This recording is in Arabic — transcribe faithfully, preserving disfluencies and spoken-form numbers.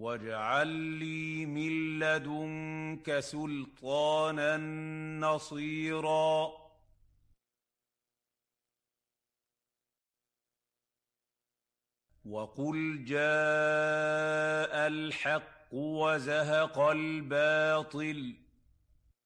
وَاجْعَل لِّي مِن لَّدُنكَ سُلْطَانًا نَّصِيرًا وَقُلْ جَاءَ الْحَقُّ وَزَهَقَ الْبَاطِلُ